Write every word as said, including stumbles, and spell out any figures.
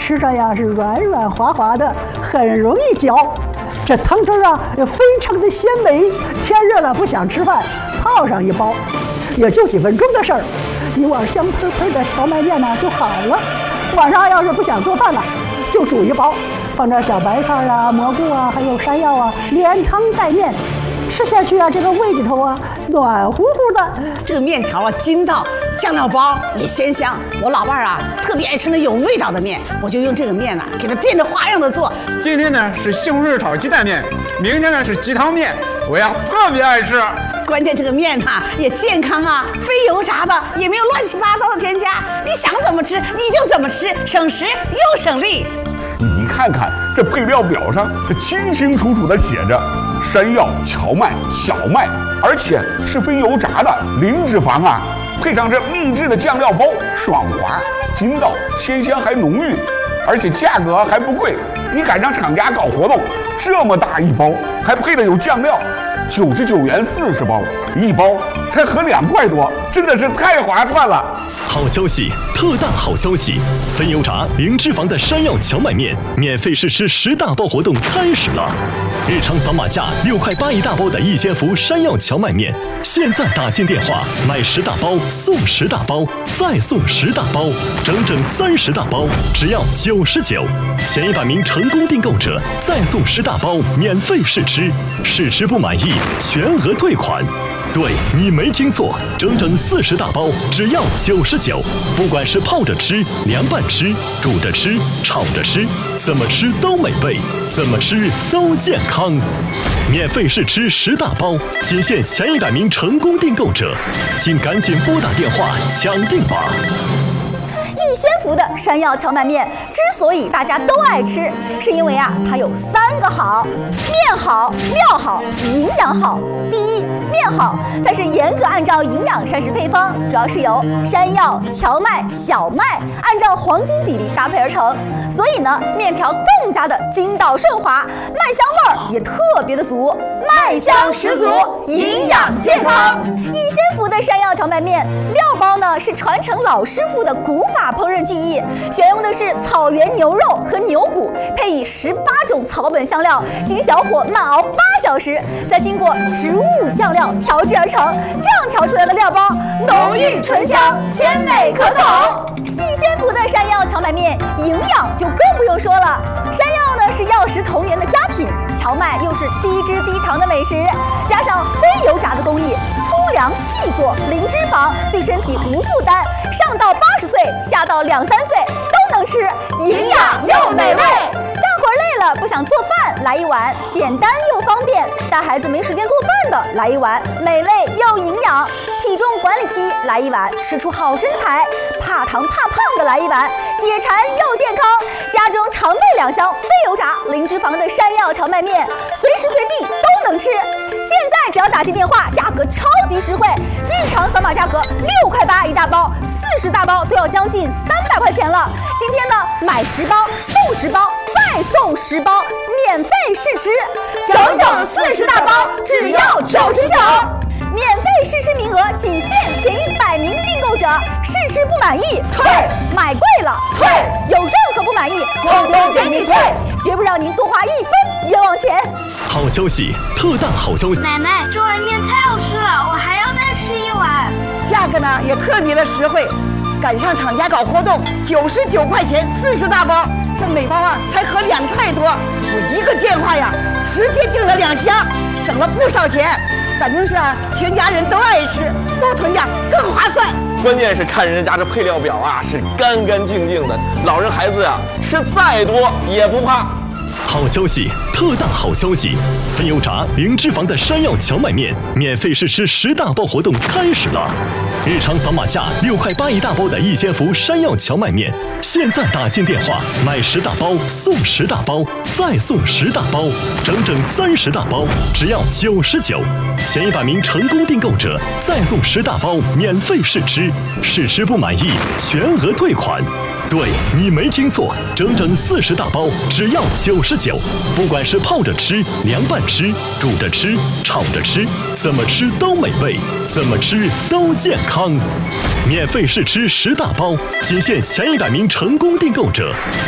吃着呀是软软滑滑的，很容易嚼。这汤汁啊非常的鲜美。天热了不想吃饭，泡上一包，也就几分钟的事儿，一碗香喷喷的荞麦面呢就好了。晚上要是不想做饭了，就煮一包，放点小白菜啊、蘑菇啊，还有山药啊，连汤带面。吃下去啊，这个胃里头啊暖乎乎的。 这个面条啊筋道，酱料包也鲜香。我老伴儿啊特别爱吃那有味道的面，我就用这个面呢、啊、给它变着花样的做。 今天呢是西红柿炒鸡蛋面，明天呢是鸡汤面，我呀特别爱吃。 关键这个面呐、啊、也健康啊，非油炸的，也没有乱七八糟的添加，你想怎么吃你就怎么吃，省时又省力。 你看看这配料表上，这清清楚楚的写着山药、荞麦、小麦，而且是非油炸的，零脂肪啊。配上这秘制的酱料包，爽滑、筋道、鲜香还浓郁，而且价格还不贵。你赶上厂家搞活动，这么大一包，还配的有酱料，九十九元四十包，一包才合两块多，真的是太划算了。 好消息，特大好消息！非油炸、零脂肪的山药荞麦面免费试吃十大包活动开始了！日常扫码价六块八一大包的一千伏山药荞麦面，现在打进电话买十大包送十大包，再送十大包，整整三十大包，只要九十九。前一百名成功订购者再送十大包免费试吃，试吃不满意全额退款。对，你没听错，整整四十大包，只要九十九。不管是泡着吃、凉拌吃、煮着吃、炒着吃，怎么吃都美味，怎么吃都健康。免费试吃十大包，仅限前一百名成功订购者，请赶紧拨打电话抢订吧。 逸仙福的山药荞麦面之所以大家都爱吃，是因为啊，它有三个好：面好、料好、营养好。第一，面好，它是严格按照营养膳食配方，主要是由山药、荞麦、小麦按照黄金比例搭配而成，所以呢，面条更加的筋道顺滑，麦香味儿也特别的足，麦香十足，营养健康。逸仙福的山药荞麦面料包呢是传承老师傅的古法烹饪技艺，选用的是草原牛肉和牛骨，配以十八种草本香料，经小火慢熬八小时，再经过植物酱料调制而成。这样调出来的料包浓郁醇香，鲜美可口。逸仙福的山药荞麦面营养就更不用说了，山药呢是药食同源的佳品，荞麦又是低脂低糖的美食，加上非油炸的工艺，粗粮细做，零脂肪，对身体无负担，上到八十岁，下到两三岁都能吃，营养又美味。干活累了不想做饭，来一碗简单又方便；带孩子没时间做饭的，来一碗美味又营养；体重管理期来一碗吃出好身材；怕糖怕胖的来一碗解馋又健康。家中常备两箱非油炸零脂肪的山药荞麦面，随时随地都能吃。现在只要打进电话，价格超级实惠，日常扫码价格六块八一大包，四十大包都要将近三百块钱了。今天呢，买十包送十包，再送十包，免费试吃，整整四十大包，只要九十九。免费试吃名额仅限前一百名订购者，试吃不满意退，买贵了退，有任何不满意通通给你退，绝不让您多花一分冤枉钱。 好消息，特大好消息！ 奶奶，这碗面太好吃了，我还要再吃一碗。 价格呢也特别的实惠，赶上厂家搞活动，九十九块钱四十大包，这每包啊才合两块多。我一个电话呀，直接订了两箱，省了不少钱。反正是啊，全家人都爱吃，多囤点更划算。 关键是看人家这配料表啊，是干干净净的，老人孩子呀、啊、吃再多也不怕。 好消息，特大好消息！非油炸、零脂肪的山药荞麦面免费试吃十大包活动开始了！日常扫码价六块八一大包的逸仙福山药荞麦面，现在打进电话买十大包送十大包，再送十大包，整整三十大包，只要九十九。前一百名成功订购者再送十大包免费试吃，试吃不满意全额退款。对，你没听错，整整四十大包，只要九十九。不管是泡着吃、凉拌吃、煮着吃、炒着吃，怎么吃都美味，怎么吃都健康。免费试吃十大包，仅限前一百名成功订购者。